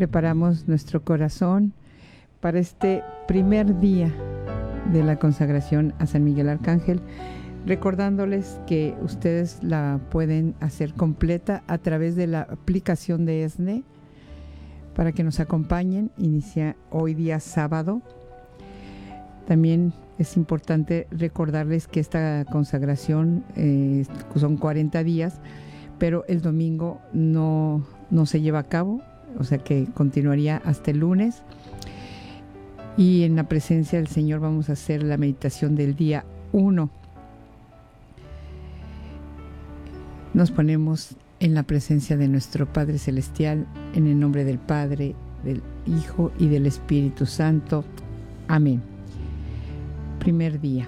preparamos nuestro corazón para este primer día de la consagración a San Miguel Arcángel, recordándoles que ustedes la pueden hacer completa a través de la aplicación de ESNE para que nos acompañen. Inicia hoy día sábado. También es importante recordarles que esta consagración son 40 días, pero el domingo no se lleva a cabo, o sea que continuaría hasta el lunes. Y en la presencia del Señor vamos a hacer la meditación del día 1. Nos ponemos en la presencia de nuestro Padre Celestial, en el nombre del Padre, del Hijo y del Espíritu Santo. Amén. Primer día.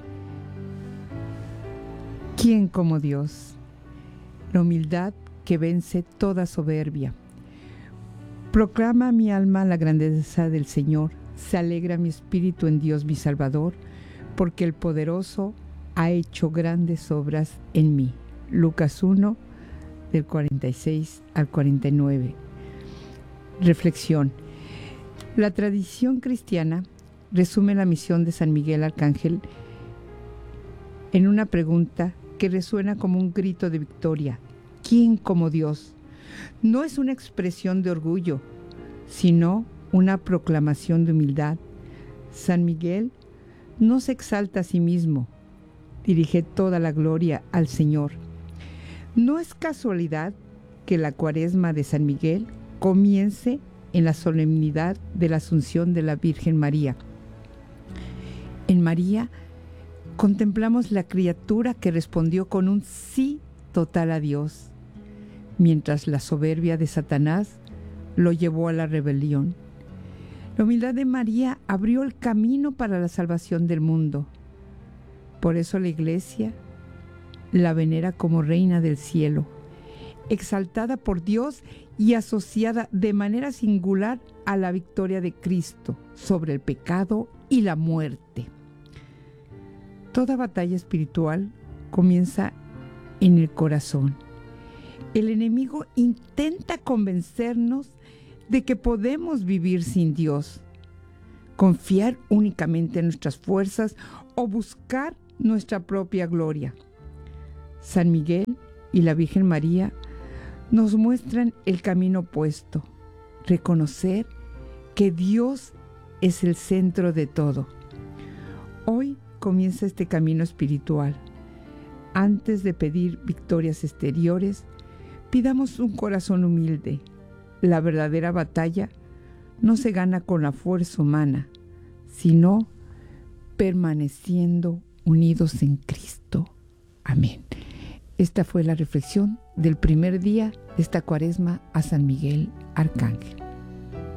¿Quién como Dios? La humildad que vence toda soberbia. Proclama mi alma la grandeza del Señor. Se alegra mi espíritu en Dios mi Salvador, porque el poderoso ha hecho grandes obras en mí. Lucas 1, del 46 al 49. Reflexión. La tradición cristiana resume la misión de San Miguel Arcángel en una pregunta que resuena como un grito de victoria. ¿Quién como Dios? No es una expresión de orgullo, sino una proclamación de humildad. San Miguel no se exalta a sí mismo, dirige toda la gloria al Señor. No es casualidad que la Cuaresma de San Miguel comience en la solemnidad de la Asunción de la Virgen María. En María contemplamos la criatura que respondió con un sí total a Dios, mientras la soberbia de Satanás lo llevó a la rebelión. La humildad de María abrió el camino para la salvación del mundo. Por eso la Iglesia la venera como Reina del Cielo, exaltada por Dios y asociada de manera singular a la victoria de Cristo sobre el pecado y la muerte. Toda batalla espiritual comienza en el corazón. El enemigo intenta convencernos de que podemos vivir sin Dios, confiar únicamente en nuestras fuerzas o buscar nuestra propia gloria. San Miguel y la Virgen María nos muestran el camino opuesto, reconocer que Dios es el centro de todo. Hoy comienza este camino espiritual. Antes de pedir victorias exteriores, pidamos un corazón humilde. La verdadera batalla no se gana con la fuerza humana, sino permaneciendo unidos en Cristo. Amén. Esta fue la reflexión del primer día de esta Cuaresma a San Miguel Arcángel.